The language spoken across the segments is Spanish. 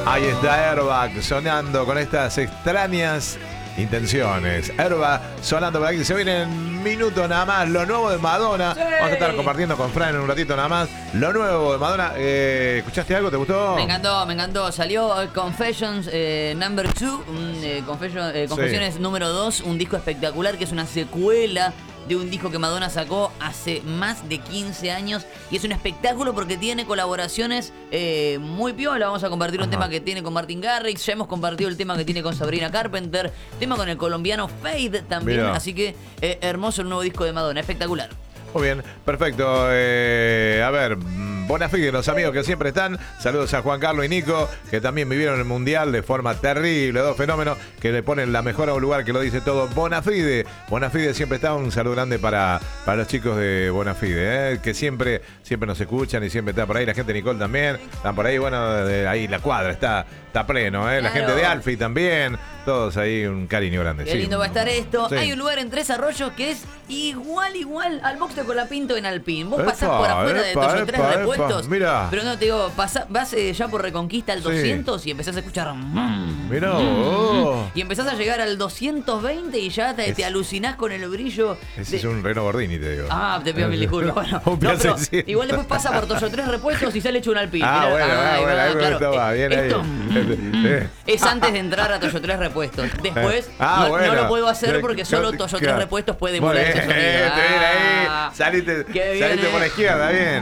Ahí está Airbag sonando con estas extrañas intenciones. Airbag sonando por aquí. Se viene en minuto nada más lo nuevo de Madonna. Sí. Vamos a estar compartiendo con Fran en un ratito nada más lo nuevo de Madonna. ¿Escuchaste algo? ¿Te gustó? Me encantó. Salió Confessions Number 2, Confesiones número 2, un disco espectacular que es una secuela de un disco que Madonna sacó hace más de 15 años y es un espectáculo porque tiene colaboraciones muy piola. Vamos a compartir un tema que tiene con Martin Garrix, ya hemos compartido el tema que tiene con Sabrina Carpenter, tema con el colombiano Fade también. Mira. Así que hermoso el nuevo disco de Madonna, espectacular. Muy bien, perfecto. A ver, Bonafide, los amigos que siempre están. Saludos a Juan Carlos y Nico, que también vivieron el Mundial de forma terrible. Dos fenómenos que le ponen la mejor a un lugar que lo dice todo. Bonafide siempre está. Un saludo grande para los chicos de Bonafide, que siempre nos escuchan y siempre está por ahí. La gente de Nicole también. Están por ahí, bueno, ahí la cuadra está pleno. Claro. La gente de Alfie también. Todos ahí, un cariño grande. Qué lindo va a estar esto. Sí. Hay un lugar en Tres Arroyos que es igual al box de Colapinto en Alpín. Vos pasás por afuera de Toyo 3 repuestos. Mirá. Pero no te digo, vas ya por Reconquista al 200 y empezás a escuchar. Mirá. Y empezás a llegar al 220 y ya te alucinás con el brillo. Ese es un Renault Gordini, te digo. Te pido mil disculpas. Bueno, pero igual después pasa por Toyo 3 repuestos y sale hecho un Alpín. Bueno, claro. Va, bien esto ahí. Es antes de entrar a Toyo 3 repuestos. Después no lo puedo hacer porque solo Toyo 3 repuestos puede emular ese sonido. Ahí. Salite por la izquierda, bien.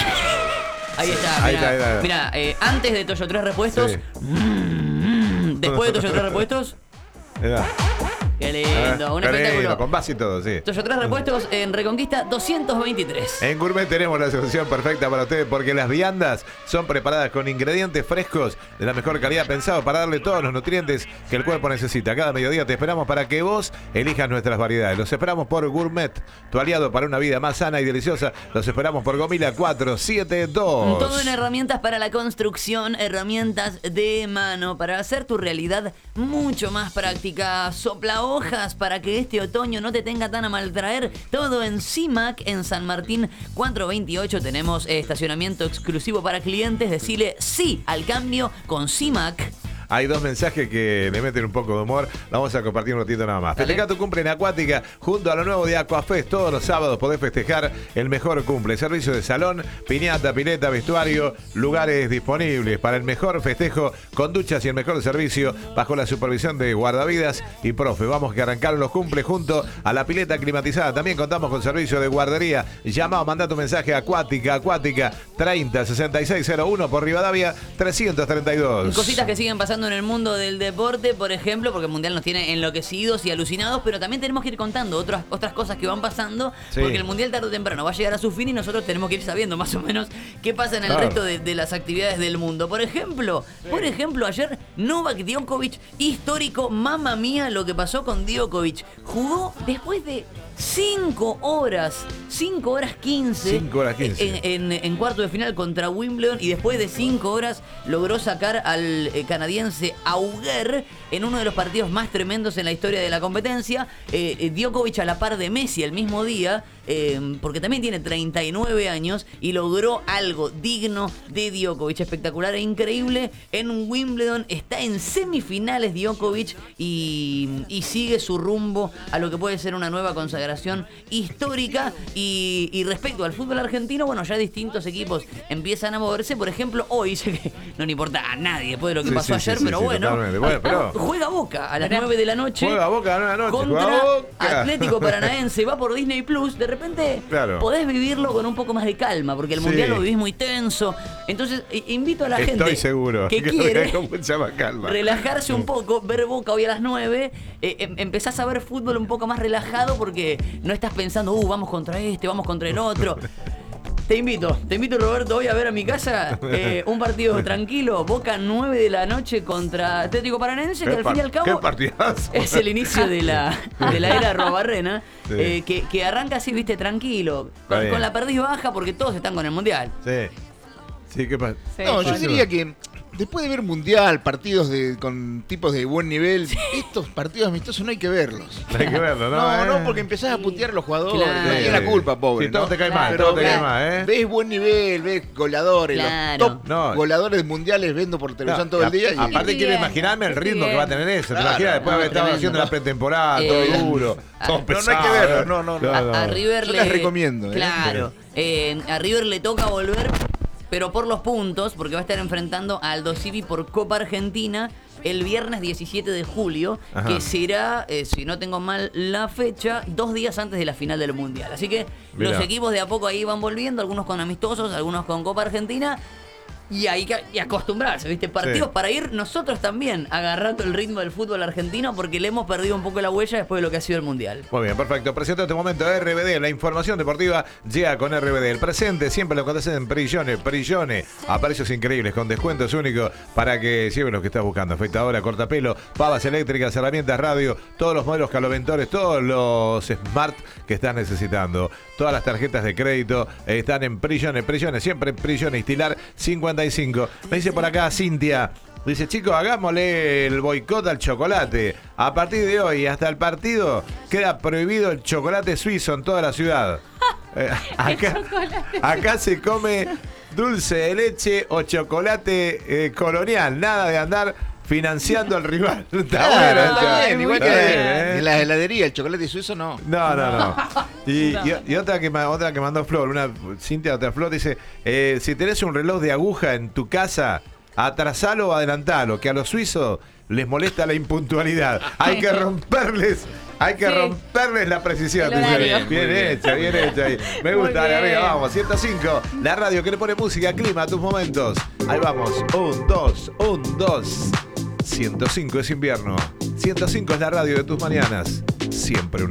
Ahí está. Mira, antes de Toyo 3 repuestos. Sí. Después de Toyo 3 repuestos. Qué lindo, un espectáculo. Lindo, con base y todo, sí. Toyo 3 repuestos en Reconquista 223. En Gourmet tenemos la solución perfecta para ustedes porque las viandas son preparadas con ingredientes frescos de la mejor calidad, pensado para darle todos los nutrientes que el cuerpo necesita. Cada mediodía te esperamos para que vos elijas nuestras variedades. Los esperamos por Gourmet, tu aliado para una vida más sana y deliciosa. Los esperamos por Gomila 472. Todo en herramientas para la construcción, herramientas de mano para hacer tu realidad mucho más práctica. Sopla hojas para que este otoño no te tenga tan a maltraer. Todo en CIMAC en San Martín 428. Tenemos estacionamiento exclusivo para clientes. Decile sí al cambio con CIMAC. Hay dos mensajes que le meten un poco de humor. Vamos a compartir un ratito nada más. Festeja tu cumple en Acuática junto a lo nuevo de Aquafest. Todos los sábados podés festejar el mejor cumple. Servicio de salón, piñata, pileta, vestuario, lugares disponibles para el mejor festejo con duchas y el mejor servicio bajo la supervisión de guardavidas y profe. Vamos que arrancaron los cumples junto a la pileta climatizada. También contamos con servicio de guardería. Llama o mandá tu mensaje a Acuática 30 6601 por Rivadavia 332. Cositas que siguen pasando en el mundo del deporte, por ejemplo, porque el Mundial nos tiene enloquecidos y alucinados, pero también tenemos que ir contando otras cosas que van pasando, porque el Mundial tarde o temprano va a llegar a su fin y nosotros tenemos que ir sabiendo más o menos qué pasa en el resto de las actividades del mundo. Por ejemplo, ayer Novak Djokovic, histórico, mamma mía lo que pasó con Djokovic. Jugó después de 5 horas 15 en cuarto de final contra Wimbledon y después de 5 horas logró sacar al canadiense Auger en uno de los partidos más tremendos en la historia de la competencia. Djokovic a la par de Messi el mismo día, porque también tiene 39 años y logró algo digno de Djokovic, espectacular e increíble en Wimbledon. Está en semifinales Djokovic y sigue su rumbo a lo que puede ser una nueva consagración histórica. Y respecto al fútbol argentino, bueno, ya distintos equipos empiezan a moverse. Por ejemplo, hoy, sé que no le importa a nadie después de lo que pasó ayer, pero bueno, juega Boca a las 9 de la noche. Juega Boca a las 9 de la noche. Contra Atlético Paranaense, va por Disney Plus. De repente podés vivirlo con un poco más de calma, porque el Mundial lo vivís muy tenso. Entonces, invito a la gente que quiere relajarse un poco, ver Boca hoy a las 9. Empezás a ver fútbol un poco más relajado porque no estás pensando, vamos contra este, vamos contra el otro. Te invito, Roberto, hoy a ver a mi casa un partido tranquilo. Boca 9 de la noche contra Atlético Paranaense, que al fin y al cabo es el inicio de la era Robarrena, que arranca así, viste, tranquilo, con la perdiz baja porque todos están con el Mundial. Sí, ¿qué pasa? No, yo diría que después de ver mundial, partidos con tipos de buen nivel, estos partidos amistosos no hay que verlos. No hay que verlo, ¿no? No, porque empezás a putear a los jugadores. Claro. No tiene la culpa, pobre. Sí, todo ¿no? te cae mal, Claro, todo te ves- cae mal, ¿eh? Ves buen nivel, ves goleadores, Claro. los top No. goleadores mundiales viendo por televisión todo el día. Y Aparte quiero imaginarme el ritmo que va a tener eso. ¿Te Claro. imaginas después de haber estado Tremendo. haciendo la pretemporada, Eh, todo duro, todo no pesado? hay que verlo, no. A River Yo les recomiendo, Claro. A River le toca volver, pero por los puntos, porque va a estar enfrentando a Aldo Civi por Copa Argentina el viernes 17 de julio, Ajá. que será, si no tengo mal la fecha, 2 días antes de la final del Mundial. Así que Mirá. los equipos de a poco ahí van volviendo, algunos con amistosos, algunos con Copa Argentina. Y hay que acostumbrarse, ¿viste? Partidos Sí. para ir nosotros también agarrando el ritmo del fútbol argentino, porque le hemos perdido un poco la huella después de lo que ha sido el Mundial. Muy bien, perfecto. Presento este momento RBD. La información deportiva llega con RBD. El presente siempre lo acontece en Perillone. A precios increíbles, con descuentos únicos para que lleven lo que estás buscando. Afeitadora, cortapelo, pavas eléctricas, herramientas radio, todos los modelos caloventores, todos los smart que estás necesitando. Todas las tarjetas de crédito están en Perillone. Siempre Perillone, Estilar 55. Me dice por acá Cintia. Dice, chicos, hagámosle el boicot al chocolate. A partir de hoy, hasta el partido, queda prohibido el chocolate suizo en toda la ciudad. Acá se come dulce de leche o chocolate colonial. Nada de andar financiando al rival. Está Claro, bueno, está bien, muy igual que bien, en la heladería, el chocolate suizo no. No. Y otra que mandó Flor, otra Flor dice, si tenés un reloj de aguja en tu casa, atrasalo o adelantalo, que a los suizos les molesta la impuntualidad. Hay que romperles la precisión. El horario. Bien hecha ahí. Me Muy gusta, dale, bien. arriba, vamos. 105, la radio que le pone música, clima a tus momentos. Ahí vamos, 1, 2. 105 es invierno. 105 es la radio de tus mañanas. Siempre